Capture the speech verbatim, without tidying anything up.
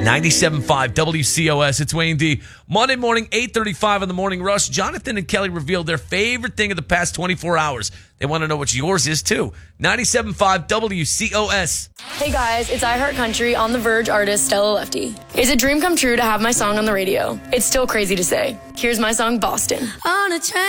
ninety-seven point five W C O S. It's Wayne D. Monday morning, eight thirty-five on the Morning Rush. Jonathan and Kelly revealed their favorite thing of the past twenty-four hours. They want to know what yours is, too. ninety-seven point five W C O S. Hey guys, it's iHeart Country on The Verge artist Stella Lefty. It's a dream come true to have my song on the radio. It's still crazy to say. Here's my song, Boston. On a train.